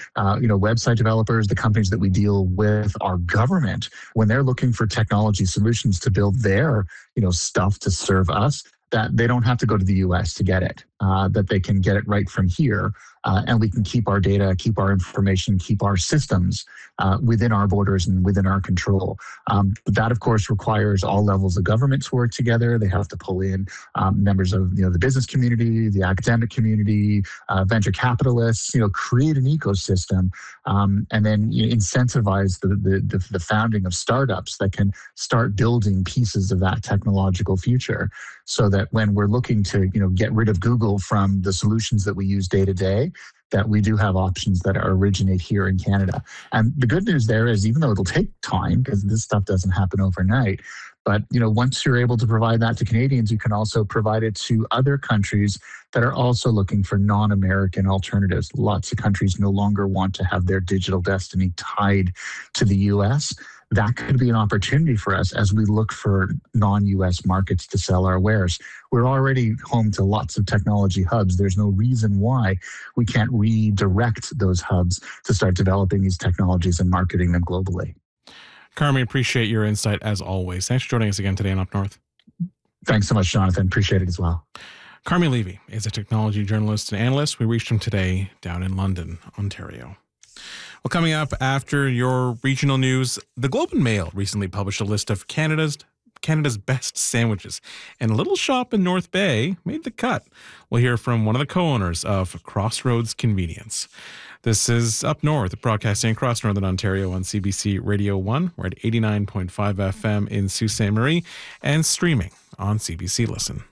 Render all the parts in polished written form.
website developers, the companies that we deal with, our government, when they're looking for technology solutions to build their, stuff to serve us, that they don't have to go to the US to get it, that they can get it right from here. And we can keep our data, keep our information, keep our systems within our borders and within our control. That, of course, requires all levels of government to work together. They have to pull in members of the business community, the academic community, venture capitalists, create an ecosystem, and then incentivize the founding of startups that can start building pieces of that technological future, so that when we're looking to get rid of Google from the solutions that we use day to day, that we do have options that originate here in Canada. And the good news there is, even though it'll take time, because this stuff doesn't happen overnight, but once you're able to provide that to Canadians, you can also provide it to other countries that are also looking for non-American alternatives. Lots of countries no longer want to have their digital destiny tied to the US. That could be an opportunity for us as we look for non-US markets to sell our wares. We're already home to lots of technology hubs. There's no reason why we can't redirect those hubs to start developing these technologies and marketing them globally. Carmi, appreciate your insight as always. Thanks for joining us again today on Up North. Thanks so much, Jonathan. Appreciate it as well. Carmi Levy is a technology journalist and analyst. We reached him today down in London, Ontario. Well, coming up after your regional news, the Globe and Mail recently published a list of Canada's best sandwiches, and a little shop in North Bay made the cut. We'll hear from one of the co-owners of Crossroads Convenience. This is Up North, broadcasting across Northern Ontario on CBC Radio 1. We're at 89.5 FM in Sault Ste. Marie and streaming on CBC Listen.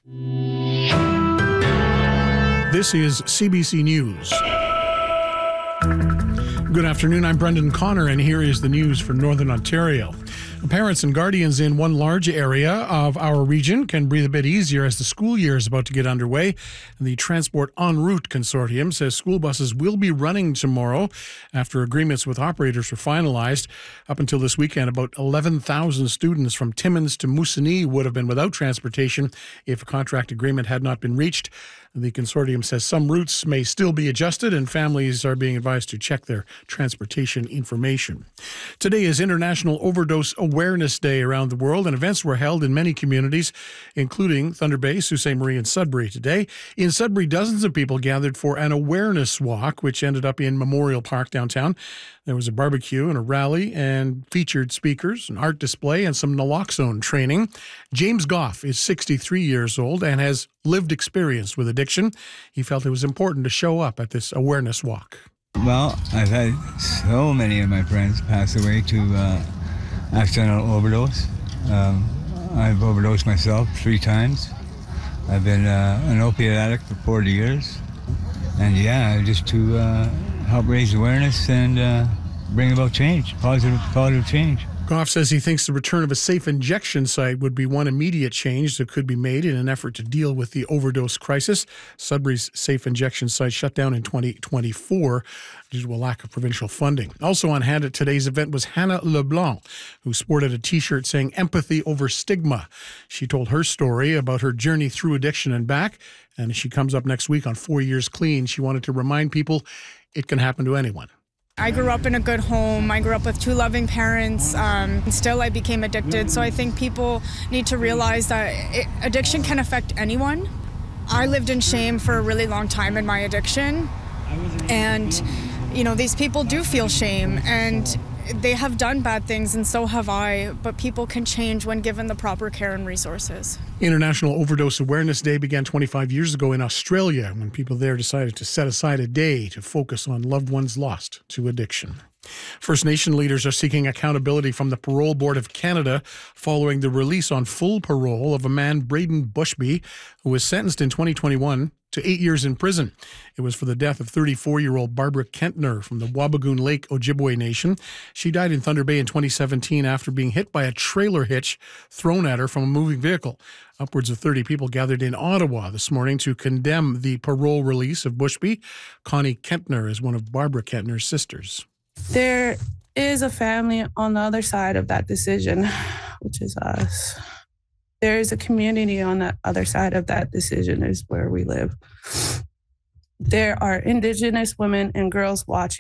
This is CBC News. Good afternoon, I'm Brendan Connor, and here is the news for Northern Ontario. Parents and guardians in one large area of our region can breathe a bit easier as the school year is about to get underway. The Transport En Route Consortium says school buses will be running tomorrow after agreements with operators were finalized. Up until this weekend, about 11,000 students from Timmins to Moosonee would have been without transportation if a contract agreement had not been reached. The consortium says some routes may still be adjusted and families are being advised to check their transportation information. Today is International Overdose Awareness Day around the world, and events were held in many communities, including Thunder Bay, Sault Ste. Marie, and Sudbury today. In Sudbury, dozens of people gathered for an awareness walk, which ended up in Memorial Park downtown. There was a barbecue and a rally and featured speakers, an art display, and some naloxone training. James Goff is 63 years old and has lived experience with addiction. He felt it was important to show up at this awareness walk. Well, I've had so many of my friends pass away to accidental overdose. I've overdosed myself 3 times. I've been an opiate addict for 40 years. And just to help raise awareness and bring about change, positive change. Goff says he thinks the return of a safe injection site would be one immediate change that could be made in an effort to deal with the overdose crisis. Sudbury's safe injection site shut down in 2024 due to a lack of provincial funding. Also on hand at today's event was Hannah LeBlanc, who sported a T-shirt saying empathy over stigma. She told her story about her journey through addiction and back, and as she comes up next week on 4 Years Clean, she wanted to remind people it can happen to anyone. I grew up in a good home. I grew up with 2 loving parents. Still, I became addicted. So I think people need to realize that addiction can affect anyone. I lived in shame for a really long time in my addiction. And, these people do feel shame. And they have done bad things, and so have I. But people can change when given the proper care and resources. International Overdose Awareness Day began 25 years ago in Australia when people there decided to set aside a day to focus on loved ones lost to addiction. First Nation leaders are seeking accountability from the Parole Board of Canada following the release on full parole of a man, Braden Bushby, who was sentenced in 2021 to 8 years in prison. It was for the death of 34-year-old Barbara Kentner from the Wabigoon Lake Ojibwe Nation. She died in Thunder Bay in 2017 after being hit by a trailer hitch thrown at her from a moving vehicle. Upwards of 30 people gathered in Ottawa this morning to condemn the parole release of Bushby. Connie Kentner is one of Barbara Kentner's sisters. There is a family on the other side of that decision, which is us. There is a community on the other side of that decision, is where we live. There are Indigenous women and girls watching.